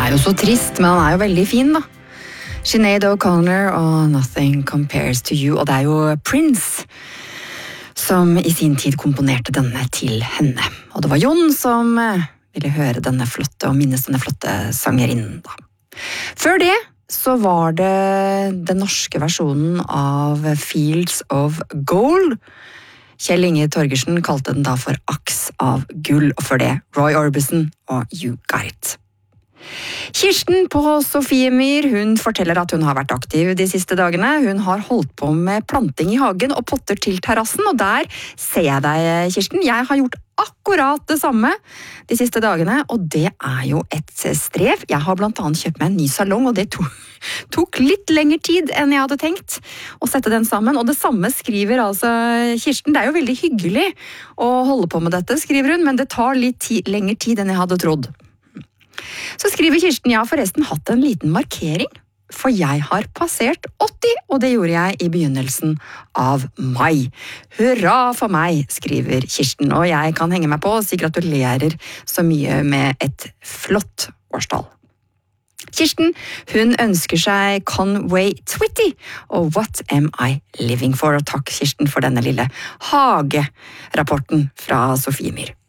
jo så trist, men han jo veldig fin da. Sinead O'Connor og Nothing Compares to You, og det jo Prince som i sin tid komponerte denne til henne. Og det var Jon som ville høre denne flotte og minnes denne flotte sangerinnen da. Før det så var det den norske versjonen av Fields of Gold. Kjell Inge Torgersen kalte den da for Aks av gull, og før det Roy Orbison og You Got It. Kirsten på Sofiemyr, hun forteller at hun har vært aktiv de siste dagene. Hun har holdt på med planting i hagen og potter til terrassen, og der ser jeg deg, Kirsten. Jeg har gjort akkurat det samme de siste dagene, og det jo et strev. Jeg har blant annet kjøpt meg en ny salong, og det tok litt lengre tid enn jeg hadde tenkt å sette den sammen. Og det samme skriver altså Kirsten. Det jo veldig hyggelig å holde på med dette, skriver hun, men det tar litt lengre tid enn jeg hadde trodd. Så skriver Kirsten, jeg har forresten hatt en liten markering, for jeg har passert 80, og det gjorde jeg i begynnelsen av mai. Hurra for meg, skriver Kirsten, og jeg kan henge meg på og si gratulerer så mye med et flott årstall. Kirsten, hun ønsker seg Conway Twitty, og What Am I Living For? Og takk Kirsten for denne lille hagerapporten fra Sofiemyr.